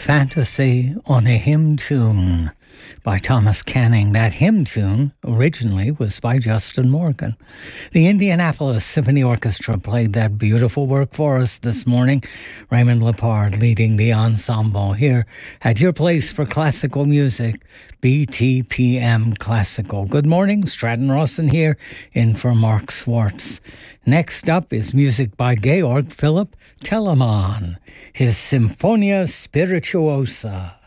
Fantasy on a Hymn Tune by Thomas Canning. That hymn tune originally was by Justin Morgan. The Indianapolis Symphony Orchestra played that beautiful work for us this morning. Raymond Lepard leading the ensemble here at your place for classical music, BTPM Classical. Good morning, Stratton Rawson here, in for Mark Swartz. Next up is music by Georg Philipp Telemann, his Symphonia Spirituosa.